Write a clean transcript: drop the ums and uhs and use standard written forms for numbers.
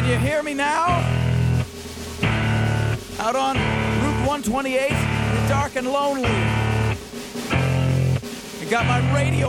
Can you hear me now? Out on Route 128, you're dark and lonely. You got my radio